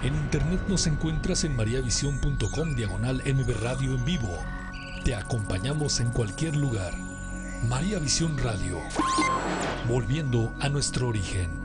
En internet nos encuentras en mariavision.com/MB Radio en vivo. Te acompañamos en cualquier lugar. María Visión Radio. Volviendo a nuestro origen.